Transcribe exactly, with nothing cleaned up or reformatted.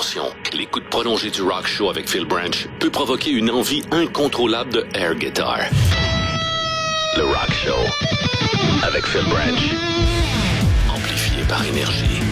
attention, l'écoute prolongée du Rock Show avec Phil Branch peut provoquer une envie incontrôlable de air guitar. Le Rock Show avec Phil Branch. Amplifié par Énergie.